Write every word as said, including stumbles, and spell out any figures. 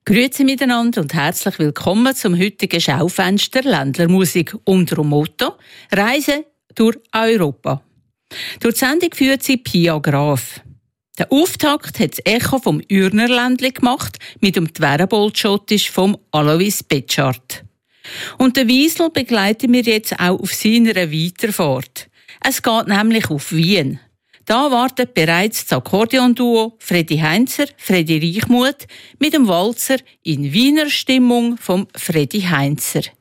Grüezi miteinander und herzlich willkommen zum heutigen Schaufenster Ländlermusik unter dem Motto «Reise durch Europa». Durch die Sendung führt sie Pia Graf. Der Auftakt hat das Echo vom Ürnerländli gemacht mit dem Twerbold-Schottisch vom Alois Betschart. Und den Wiesel begleiten wir jetzt auch auf seiner Weiterfahrt. Es geht nämlich auf Wien. Da wartet bereits das Akkordeonduo Freddy Heinzer, Freddy Reichmuth mit dem Walzer in Wiener Stimmung vom Freddy Heinzer.